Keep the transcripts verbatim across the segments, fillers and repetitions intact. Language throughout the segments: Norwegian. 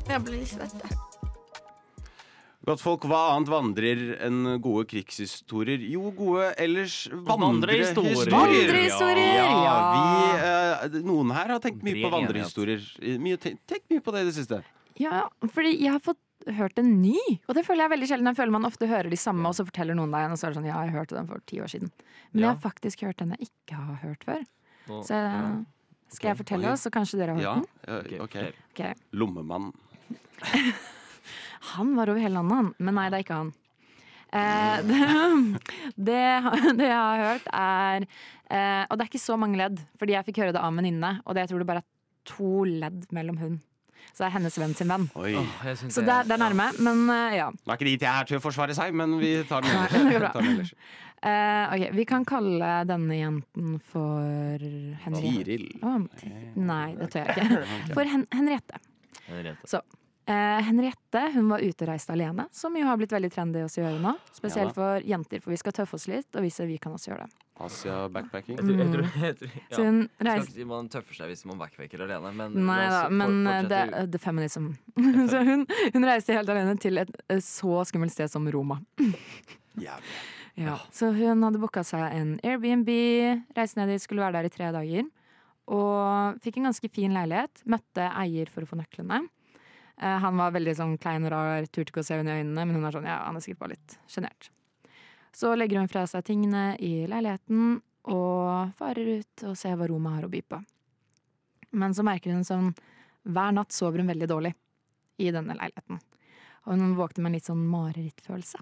Jeg blir litt svett, jeg. Godt folk, hva annet vandrer enn gode krigshistorier? Jo, gode ellers vandrehistorier. Vandrehistorier, Ja, ja. vi, eh, noen her har tenkt mye Bred på vandrehistorier. Mye, tenkt, tenkt mye på det i det siste. Ja, fordi jeg har fått hørt en ny, og det føler jeg veldig sjelden. Jeg føler man ofte hører de samme, og så forteller noen deg en, og så er det sånn, ja, jeg hørte den for ti år siden. Men Ja. jeg har faktisk hørt den jeg ikke har hørt før. Nå- Så ja. skal jeg fortelle Ok. oss, så kanskje dere har Ja, hørt eh, ok. fortell. den? Ok. Lommemann. Han var over hele landet, han. Men nei, det er ikke han. Eh, det, det, det jeg har hørt, er eh, og det er ikke så mange ledd, fordi jeg fikk høre det av en venninne, og det, jeg tror det bare er to ledd mellom hun. Så det er hennes venn sin venn. Oi. Åh, jeg synes Så det er, det er nærme, men eh, ja. Nå er ikke dit jeg er til å forsvare seg, men vi tar den Nei, ellers. det går bra. Tar den ellers. Eh, ok, vi kan kalle denne jenten for Henriette. Tiril. Å, Ti- nei, det tør jeg ikke. For Hen Henriette. Henriette. Så, eh, Henriette hun var ute og reiste alene, som jo har blitt veldig trendy også å gjøre nå. Spesielt Ja. for jenter, for vi skal tøffe oss litt og vise vi kan også gjøre det. Asia backpacking. Jeg tror, jeg tror, jeg tror, ja. Så hun Skal reiste ikke si man tøffer seg hvis man backpacker alene, men Nei la da, oss for- men eh, det fortsette. er the feminism. Så hun, hun reiste helt alene til et eh, så skummelt sted som Roma. Jævlig. Ja. Så hun hadde booka seg en Airbnb, reiste ned dit, skulle være der i tre dager. Og fikk en ganske fin leilighet. Møtte eier for å få nøklene. Eh, han var veldig sånn klein og rar, turte ikke å se henne i øynene, men hun er sånn, ja, han er sikkert bare litt sjenert. Så legger hun fra seg tingene i leiligheten og farer ut og ser hva Roma har å by på. Men så merker hun sånn, hver natt sover hun veldig dårlig i denne leiligheten. Og hun våkner med en litt sånn marerittfølelse.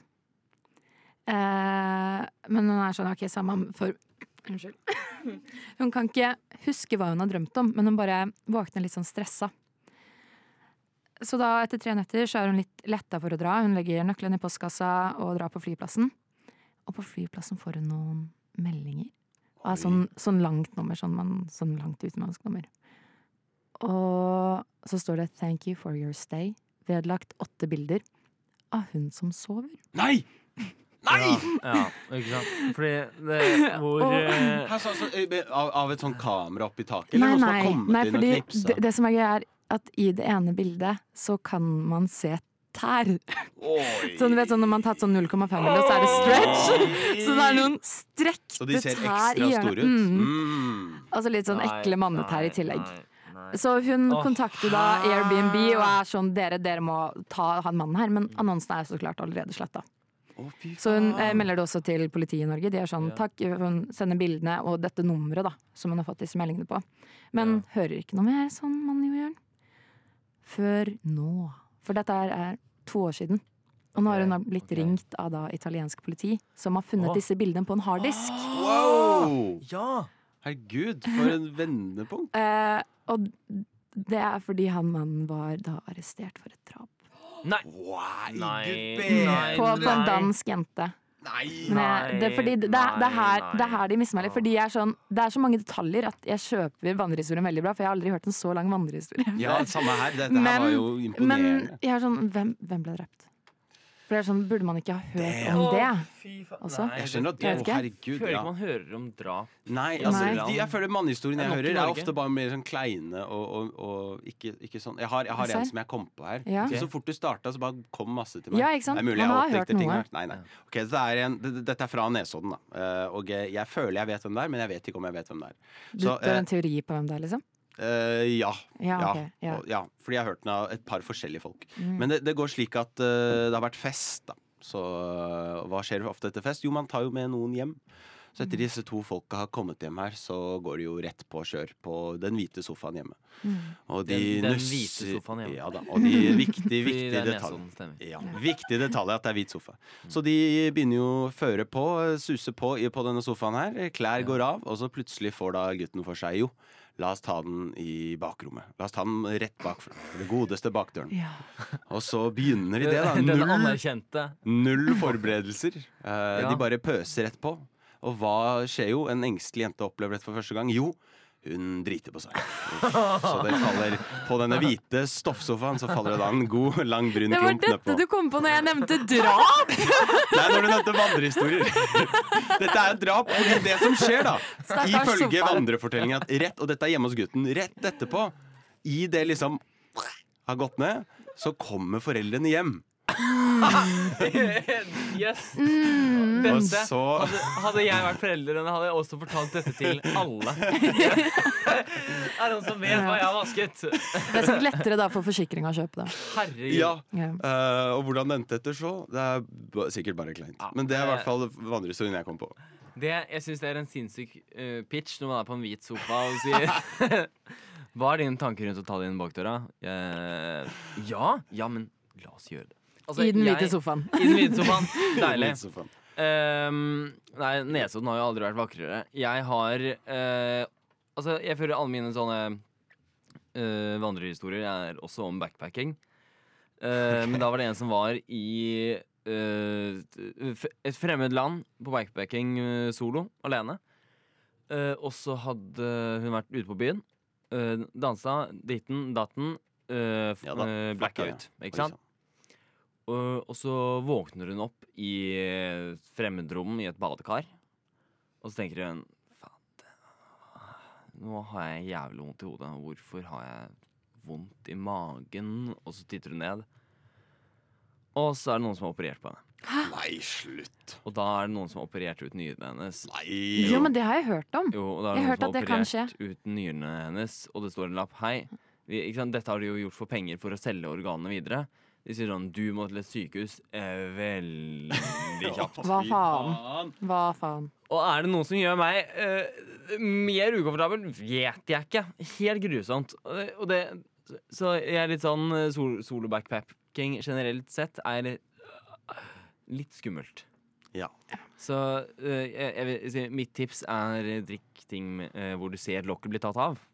Eh, men hun er sånn, ok, samme for Unnskyld. Hun kan ikke huske hva hun har drømt om, men hun bare våkner litt sånn stressa. Så da, etter tre netter, så er hun litt letta for å dra. Hun legger nøkkelen i postkassa og drar på flyplassen. Og på flyplassen får hun noen meldinger. Av sånn, sånn langt nummer, sånn, man, sånn langt utenlandsk nummer. Og så står det 'Thank you for your stay'. Vedlagt åtte bilder av hun som sover. Nei! Nei! Ja, ikke sant? Fordi det hvor Og- eh, Her, så, så, eh, av, av et sånn kamera oppi taket? Eller Nei, noen som har nei, kommet nei inn og fordi knipsa? det, det som er gøy er at i det ene bildet så kan man se tær. Oi. Så du vet sånn når man har tatt sånn null komma fem bilder, så er det stretch. Så det er noen Så strekte de ser tær i ekstra hjørnet. store ut? Mm. Mm. Altså litt sånn nei, ekle mannetær i nei, tillegg. nei, nei. Så hun Åh, kontakter da Airbnb og er sånn, dere, dere må ta han mannen her, men annonsen er så klart allerede sletta. Å, fy Så hun faen. eh, melder det også til politiet i Norge. De er sånn, Ja. takk, hun sender bildene og dette nummeret da, som hun har fått disse meldingene på. Men hører ikke noe mer sånn man jo gjør. Før nå. For dette er, er to år siden. Og nå har hun da blitt ok. ringt av da italiensk politi, som har funnet Åh. disse bildene på en harddisk. Wow! Ja! Herregud, for en vendepunkt. Eh, og det er fordi han mannen var da arrestert for et drap. Nei! Wow, Nei, Gud nei, bedre. På, på en nei. dansk jente. Nei! Men jeg, det, er fordi det, det, er- det, er her, Nei, det er her de mister meg litt. Fordi jeg er sånn, det er så mange detaljer at jeg kjøper vandrehistorien veldig bra. For jeg har aldri hørt en så lang vandrehistorie. Ja, samme her. Dette her Men- var jo Men imponerende. jeg er sånn, hvem, hvem ble drept? For det er sånn, burde man ikke ha hørt om det? Fy faen. Også? Nei, Jeg skjønner at Jeg vet Å, ikke. herregud, føler ja. ikke man hører om drap. Nei, altså, Nei. de, jeg føler mannehistorien jeg Det er nok i hører, er Norge. ofte bare mer sånn kleine og, og, og ikke, ikke sånn. Jeg har, jeg har Serr? en som jeg kom på her. Ja. Så, så fort du starta, så bare kom masse til meg. Ja, ikke sant? Det er mulig Man jeg har oppdikter hørt ting noe. her. Nei, nei. Ok, så det er en, det, Dette er fra Nesodden, da. Eh, og jeg føler jeg vet hvem det er, men jeg vet ikke om jeg vet hvem det er. Du, Så, du har eh, en teori på hvem det er, liksom? Eh, ja. Ja, Ja, ok, ja. og, ja. Fordi jeg har hørt den av et par forskjellige folk. Mm. Men det, det går slik at eh, det har vært fest, da. Så eh, hva skjer ofte etter fest? Jo, man tar jo med noen hjem. Så etter disse to folka har kommet hjem her, så går det jo rett på kjør på den hvite sofaen hjemme. Mm. Og de Den- den nusser hvite sofaen hjemme. Ja da. Og de viktige, Fordi viktige det er detaljer. Nesodden stemmer. Ja, viktig detalj er at det er hvit sofa. Så de begynner jo å føre på, suse på i- på denne sofaen her. Klær går av, og så plutselig får da gutten for seg jo. La oss ta den i bakrommet. La oss ta den rett bakfra. Det godeste bakdøren. Ja. Og så begynner de det, da. Den Null, anerkjente. null forberedelser. Eh, Ja. De bare pøser rett på. Og hva skjer jo? En engstelig jente opplever dette for første gang. Jo, hun driter på seg. Så det faller på denne hvite stoffsofaen, så faller det da en god, lang, brun Det var klump dette nedpå. du kom på når jeg nevnte drap! Nei, når du nevnte vandrehistorier. Dette er et drap. Fordi det som skjer, da, Stakkars ifølge sofa. vandrefortellingen, at rett, og dette er hjemme hos gutten, rett etterpå, i det liksom har gått ned, så kommer foreldrene hjem. Yes. Mm. Og Dette, så hadde, hadde jeg vært foreldrene, hadde jeg også fortalt dette til alle. Er det noen som vet hva jeg har vasket? Det er sikkert lettere da for forsikring å kjøpe det. Herregud. Ja, Ja. eh, og hvordan det endte etter så, det er b- sikkert bare kleint. Ja, Men det er i det- hvert fall vandrehistorien jeg kom på. Det, jeg syns det er en sinnssyk eh, pitch når man er på en hvit sofa og sier Hva er dine tanker rundt å ta det inn bakdøra? Eh, ja, ja, men la oss gjøre det. Altså, I den jeg- hvite sofaen. I den hvite sofaen. Deilig. Så faen. Ehm, nei, Nesodden har jo aldri vært vakrere. Jeg har eh, Altså, jeg føler alle mine sånne eh, vandrehistorier er også om backpacking. Eh, men da var det en som var i eh, f- et fremmed land på backpacking eh, solo, alene. Eh, og så hadde hun vært ute på byen. Uh, dansa ditten, datten, uh, f- Ja da, eh, blacka flakka, ut. ja. Ikke sant? Og, og så våkner hun opp i eh, fremmedrom i et badekar. Og så tenker hun faen, det- nå har jeg jævlig vondt i hodet. Hvorfor har jeg vondt i magen? Og så titter hun ned. Og så er det noen som har operert på henne. Nei, slutt. Og da er det noen som har operert ut nyrene hennes. Nei. Jo, men det har jeg hørt om. Jo, og da er Jeg det har noen hørt som har at det kan operert ut nyrene hennes, og det står en lapp. Hei, vi, ikke sant? Dette har de jo gjort for penger for å selge organene videre. De sier sånn, du må til et sykehus eh, veldig kjapt. Hva Fy faen? Hva faen? Og er det noe som gjør meg eh, mer ukomfortabel? Vet jeg ikke. Helt grusomt. Og det, og det, så jeg er litt sånn eh, sol, solo-backpacking generelt sett er litt skummelt. Ja. Så eh, jeg, jeg vil si, mitt tips er eh, drikk ting med, eh, hvor du ser lokket bli tatt av.